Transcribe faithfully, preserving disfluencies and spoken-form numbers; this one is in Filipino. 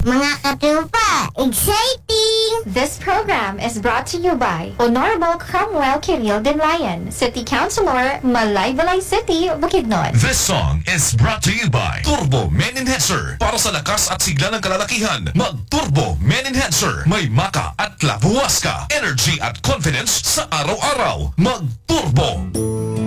Mga katupa, exciting! This program is brought to you by Honorable Cromwell Kiril Denlayan, City Councilor, Malaybalay City, Bukidnon. This song is brought to you by Turbo Men Enhancer. Para sa lakas at sigla ng kalalakihan, mag-Turbo Men Enhancer. May maka at labuwas ka. Energy at confidence sa araw-araw. Mag-Turbo!